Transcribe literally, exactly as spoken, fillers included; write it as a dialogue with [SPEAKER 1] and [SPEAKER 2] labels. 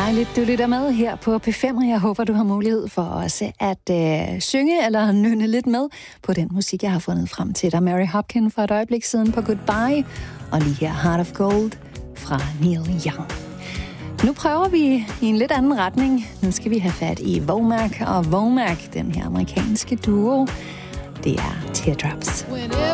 [SPEAKER 1] Dejligt, du lytter med her på P fem, og jeg håber, du har mulighed for også at øh, synge eller nynne lidt med på den musik, jeg har fundet frem til dig. Mary Hopkin for et øjeblik siden på Goodbye, og lige her Heart of Gold fra Neil Young. Nu prøver vi i en lidt anden retning. Nu skal vi have fat i Womack og Womack, den her amerikanske duo. Det er Teardrops.
[SPEAKER 2] Whenever